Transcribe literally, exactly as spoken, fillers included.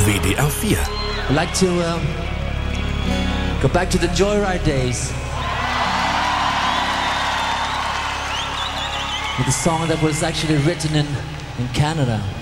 W D R vier. I'd like to uh, go back to the Joyride days with a song that was actually written in, in Canada.